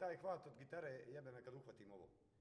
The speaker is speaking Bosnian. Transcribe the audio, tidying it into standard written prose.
taj hvat od gitare jebe me kad uhvatim ovo.